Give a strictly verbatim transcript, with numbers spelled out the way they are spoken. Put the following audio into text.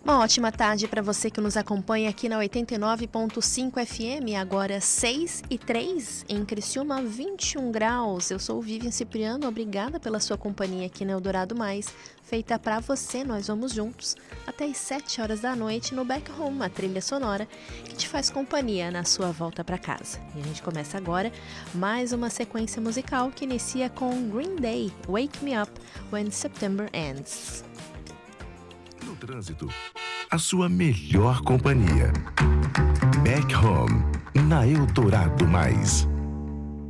Uma ótima tarde para você que nos acompanha aqui na oitenta e nove ponto cinco F M, agora seis e três, em Criciúma, vinte e um graus. Eu sou Vivian Cipriano, obrigada pela sua companhia aqui no Eldorado Mais, feita para você. Nós vamos juntos até as sete horas da noite no Back Home, a trilha sonora que te faz companhia na sua volta para casa. E a gente começa agora mais uma sequência musical que inicia com Green Day, Wake Me Up When September Ends. No trânsito, a sua melhor companhia. Back Home, na Eldorado Mais.